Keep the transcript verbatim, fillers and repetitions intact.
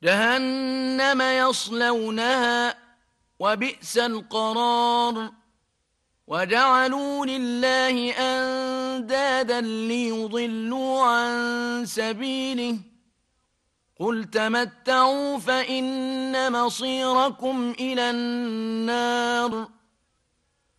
جهنم يصلونها وبئس القرار وجعلوا لله أندادا ليضلوا عن سبيله قل تمتعوا فإن مصيركم إلى النار